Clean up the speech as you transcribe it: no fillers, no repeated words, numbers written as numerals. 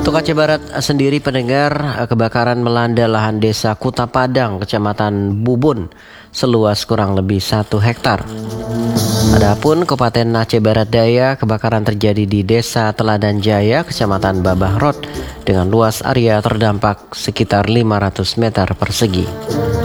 Untuk Aceh Barat sendiri pendengar, kebakaran melanda lahan desa Kuta Padang, Kecamatan Bubun, seluas kurang lebih 1 hektar. Adapun Kabupaten Aceh Barat Daya, kebakaran terjadi di Desa Teladan Jaya, Kecamatan Babah Rot, dengan luas area terdampak sekitar 500 meter persegi.